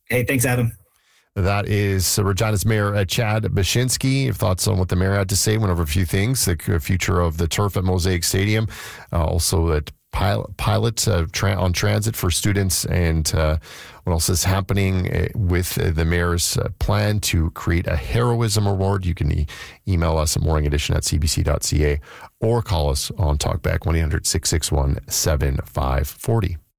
Hey, thanks, Adam. That is Regina's Mayor Chad Bashinsky. Your thoughts on what the mayor had to say? Went over a few things, the future of the turf at Mosaic Stadium, also at pilot on transit for students, and what else is happening with the mayor's plan to create a heroism award. You can email us at morningedition@cbc.ca or call us on Talkback 1-800-661-7540.